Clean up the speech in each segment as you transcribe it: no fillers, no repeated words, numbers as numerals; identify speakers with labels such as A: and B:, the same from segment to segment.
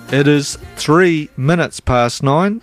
A: It is 3 minutes past 9.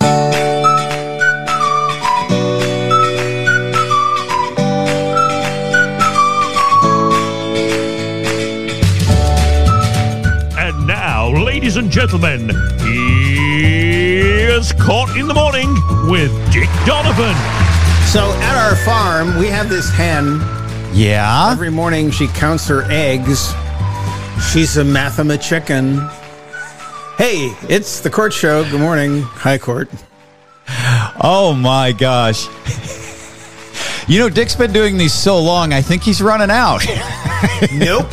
B: And now, ladies and gentlemen, here's Caught in the Morning with Dick Donovan.
C: So at our farm, we have this hen.
D: Yeah?
C: Every morning she counts her eggs. She's a mathematician. Hey, it's the Court Show. Good morning. Hi, Court.
D: Oh, my gosh. You know, Dick's been doing these so long, I think he's running out.
C: Nope.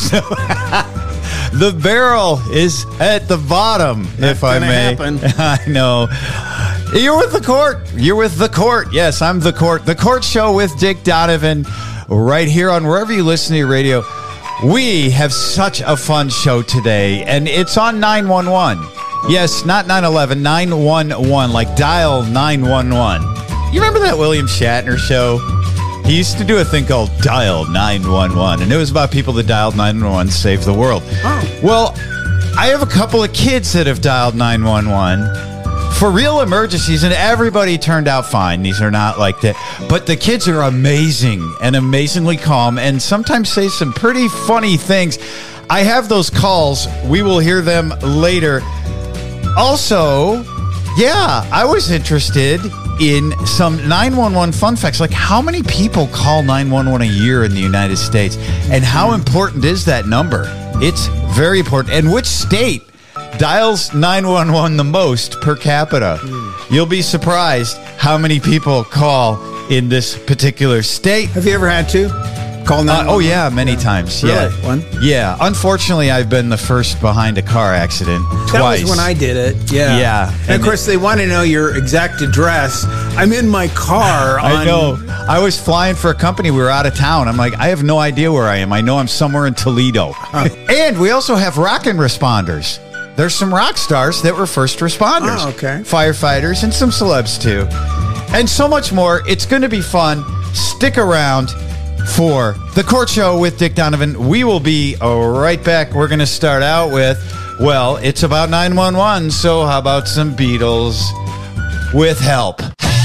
D: The barrel is at the bottom,
C: That's
D: if I
C: gonna
D: may.
C: happen.
D: I know. You're with the Court. You're with the Court. Yes, I'm the Court. The Court Show with Dick Donovan, right here on wherever you listen to your radio. We have such a fun show today, and it's on 911. Yes, not 911, 911, like dial 911. You remember that William Shatner show? He used to do a thing called Dial 911, and it was about people that dialed 911 to save the world.
C: Oh.
D: Well, I have a couple of kids that have dialed 911 for real emergencies, and everybody turned out fine. These are not like that. But the kids are amazing and amazingly calm and sometimes say some pretty funny things. I have those calls. We will hear them later. Also, yeah, I was interested in some 911 fun facts, like how many people call 911 a year in the United States, and how important is that number? It's very important. And which state dials 911 the most per capita? You'll be surprised how many people call in this particular state.
C: Have you ever had to call 911?
D: Oh, yeah, many times.
C: Really?
D: Yeah.
C: One?
D: Yeah. Unfortunately, I've been the first behind a car accident twice.
C: That was when I did it. Yeah.
D: Yeah.
C: And of course, they want to know your exact address. I'm in my car.
D: I know. I was flying for a company. We were out of town. I'm like, I have no idea where I am. I know I'm somewhere in Toledo. And we also have rockin' responders. There's some rock stars that were first responders.
C: Oh, okay.
D: Firefighters and some celebs, too. And so much more. It's going to be fun. Stick around for the Court Show with Dick Donovan. We will be right back. We're going to start out with, well, it's about 911, so how about some Beatles with Help?